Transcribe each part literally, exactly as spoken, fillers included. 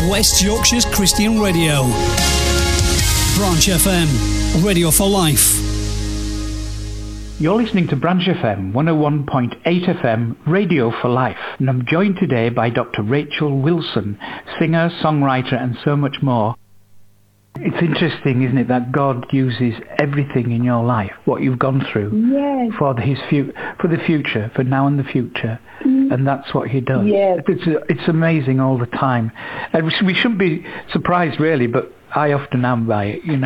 West Yorkshire's Christian Radio. Branch F M, radio for life. You're listening to Branch F M, one oh one point eight F M, Radio for Life. And I'm joined today by Doctor Rachel Wilson, singer, songwriter, and so much more. It's interesting, isn't it, that God uses everything in your life, what you've gone through, yes. for his fu- for the future, for now and the future. Mm. And that's what he does. Yes. It's, it's amazing all the time. And we shouldn't be surprised, really, but I often am by it, you know.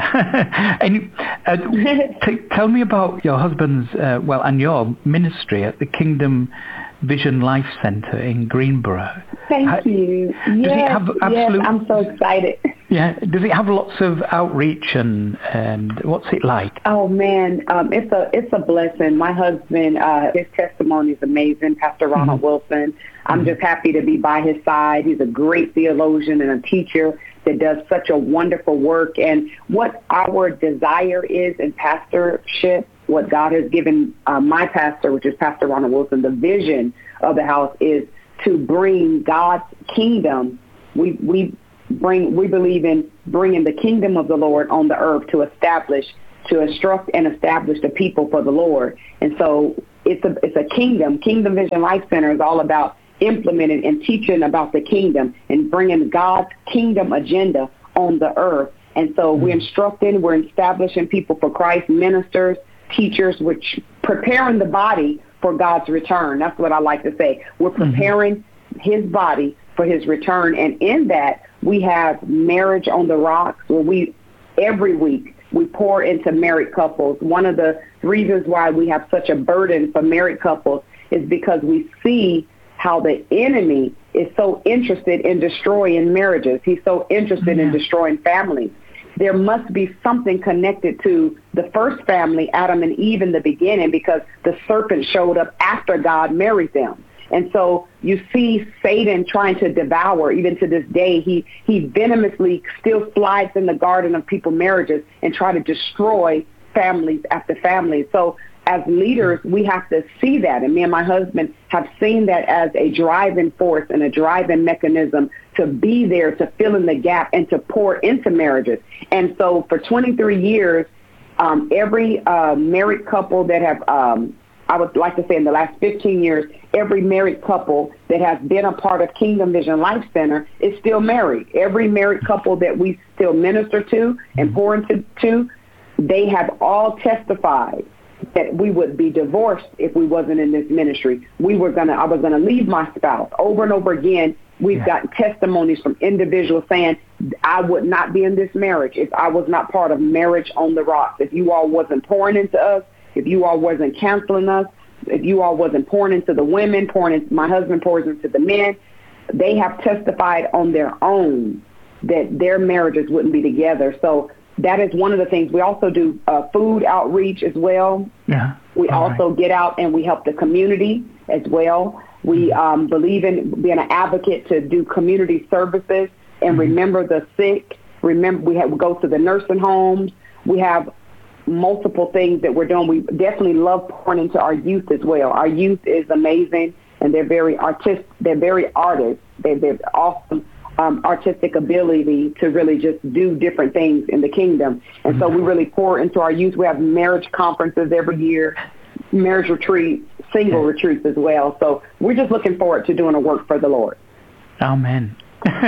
And uh, t- tell me about your husband's, uh, well, and your ministry at the Kingdom Vision Life Centre in Greenborough. Thank How, you. Does yes, it have absolute, yes, I'm so excited. Yeah, does it have lots of outreach and and what's it like? Oh man, um, it's a it's a blessing. My husband, uh, his testimony is amazing. Pastor Ronald mm-hmm. Wilson. I'm mm-hmm. just happy to be by his side. He's a great theologian and a teacher that does such a wonderful work. And what our desire is in pastorship, what God has given uh, my pastor, which is Pastor Ronald Wilson, the vision of the house is to bring God's kingdom. We we bring we believe in bringing the kingdom of the Lord on the earth to establish, to instruct and establish the people for the Lord. And so it's a it's a kingdom. Kingdom Vision Life Center is all about implementing and teaching about the kingdom and bringing God's kingdom agenda on the earth. And so we're instructing, we're establishing people for Christ, ministers, teachers, which preparing the body for God's return. That's what I like to say. We're preparing mm-hmm. his body for his return. And in that, we have Marriage on the Rocks, where we, every week, we pour into married couples. One of the reasons why we have such a burden for married couples is because we see how the enemy is so interested in destroying marriages. He's so interested mm-hmm. in destroying families. There must be something connected to the first family, Adam and Eve, in the beginning, because the serpent showed up after God married them. And so you see Satan trying to devour, even to this day. He he venomously still slides in the garden of people's marriages and try to destroy families after families. So as leaders, we have to see that. And me and my husband have seen that as a driving force and a driving mechanism to be there, to fill in the gap and to pour into marriages. And so for twenty-three years, um, every uh, married couple that have, um, I would like to say in the last fifteen years, every married couple that has been a part of Kingdom Vision Life Center is still married. Every married couple that we still minister to and pour into, to, they have all testified that we would be divorced if we wasn't in this ministry. We were gonna, I was gonna leave my spouse. Over and over again, we've yeah. gotten testimonies from individuals saying, I would not be in this marriage if I was not part of Marriage on the Rocks. If you all wasn't pouring into us, if you all wasn't counseling us, if you all wasn't pouring into the women, pouring into, my husband pours into the men, they have testified on their own that their marriages wouldn't be together. So that is one of the things. We also do uh, food outreach as well. Yeah. We All also right. get out and we help the community as well. We um, believe in being an advocate to do community services and mm-hmm. remember the sick. Remember, we, have, we go to the nursing homes. We have multiple things that we're doing. We definitely love pouring into our youth as well. Our youth is amazing, and they're very artist. They're very artists. They're, they're awesome. Um, artistic ability to really just do different things in the kingdom. And mm-hmm. so we really pour into our youth. We have marriage conferences every year, marriage retreats, single yeah. retreats as well. So we're just looking forward to doing a work for the Lord. Amen.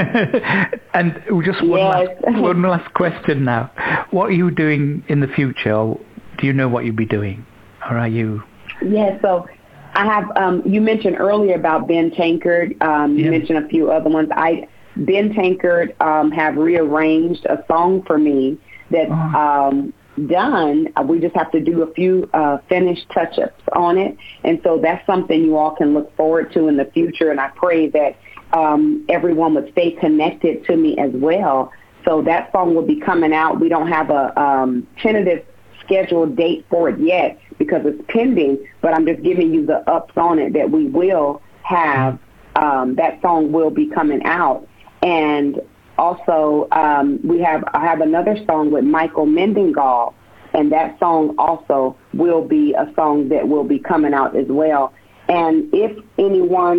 And just one, yes. last, one last question now. What are you doing in the future? Or do you know what you'll be doing? Or are you? Yes, so I have, um, you mentioned earlier about Ben Tankard. Um, you yeah. mentioned a few other ones. I Ben Tankard um, have rearranged a song for me that's oh. um, done. We just have to do a few uh, finished touch-ups on it. And so that's something you all can look forward to in the future. And I pray that um, everyone would stay connected to me as well. So that song will be coming out. We don't have a um, tentative scheduled date for it yet because it's pending, but I'm just giving you the ups on it that we will have. Um, that song will be coming out. And also, um, we have I have another song with Michael Mendengal, and that song also will be a song that will be coming out as well. And if anyone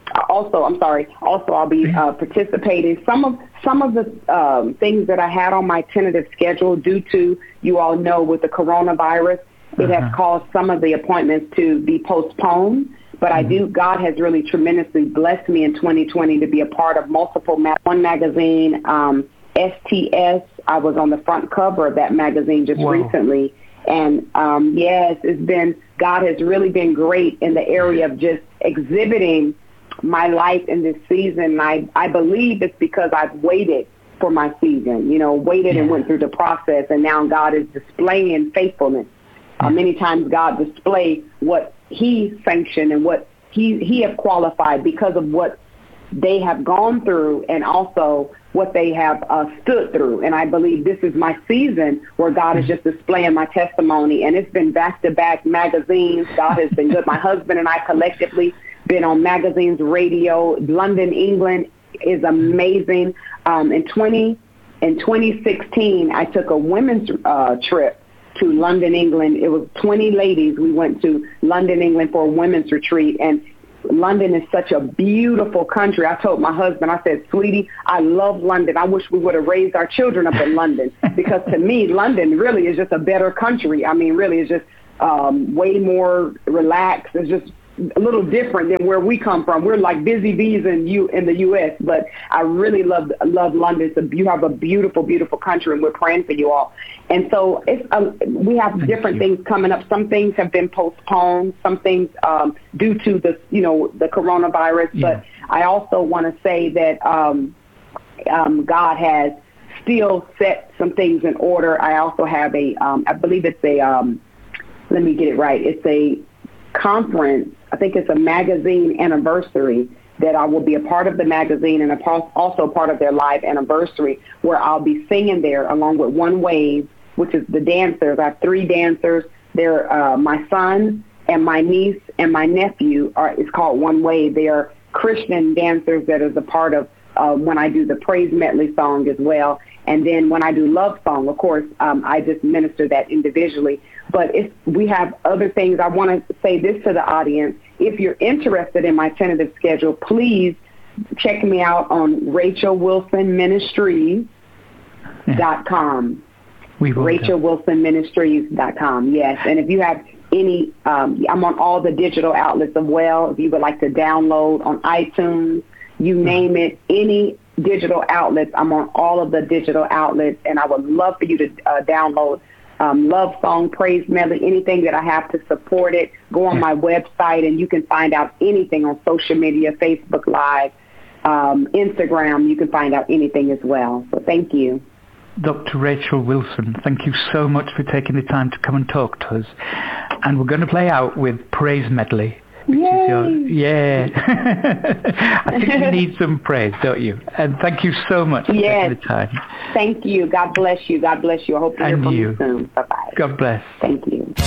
also, I'm sorry, also I'll be uh, participating. Some of some of the um, things that I had on my tentative schedule due to, you all know, with the coronavirus, it uh-huh. has caused some of the appointments to be postponed. But mm-hmm. I do, God has really tremendously blessed me in twenty twenty to be a part of multiple, ma- one magazine, um, S T S. I was on the front cover of that magazine just Whoa. recently. And um, yes, it's been, God has really been great in the area of just exhibiting my life in this season. And I, I believe it's because I've waited for my season, you know, waited yeah. and went through the process. And now God is displaying faithfulness. Uh, many times God displays what he sanctioned and what he, he have qualified because of what they have gone through and also what they have uh, stood through. And I believe this is my season where God is just displaying my testimony. And it's been back-to-back magazines. God has been good. My husband and I collectively been on magazines, radio. London, England is amazing. Um, in twenty in twenty sixteen, I took a women's uh, trip to London, England. It was twenty ladies. We went to London, England for a women's retreat. And London is such a beautiful country. I told my husband, I said, sweetie, I love London. I wish we would have raised our children up in London because to me, London really is just a better country. I mean, really it's just um, way more relaxed. It's just a little different than where we come from. We're like busy bees in you in the U S, but I really love love London. So you have a beautiful, beautiful country, and we're praying for you all. And so it's uh, we have Thank different you. things coming up. Some things have been postponed. Some things um, due to the you know the coronavirus. Yeah. But I also want to say that um, um, God has still set some things in order. I also have a um, I believe it's a um, let me get it right. It's a conference. I think it's a magazine anniversary that I will be a part of the magazine and a part, also part of their live anniversary where I'll be singing there along with One Wave, which is the dancers. I have three dancers. They're uh, my son and my niece and my nephew. Are, it's called One Wave. They are Christian dancers that is a part of uh, when I do the praise medley song as well. And then when I do love song, of course, um, I just minister that individually. But if we have other things, I want to say this to the audience. If you're interested in my tentative schedule, please check me out on Rachel Wilson Ministries dot com. We will Rachel Wilson Ministries dot com, yes. And if you have any, um, I'm on all the digital outlets as well. If you would like to download on iTunes, you name it, any digital outlets, I'm on all of the digital outlets, and I would love for you to uh, download um, Love Song, Praise Medley, anything that I have to support it. Go on my website, and you can find out anything on social media, Facebook Live, um, Instagram. You can find out anything as well. So thank you. Doctor Rachel Wilson, thank you so much for taking the time to come and talk to us. And we're going to play out with Praise Medley. Yay. Your, yeah. I think you need some praise, don't you? And thank you so much for yes. taking the time. Thank you. God bless you. God bless you. I hope to hear and from you. you soon. Bye-bye. God bless. Thank you.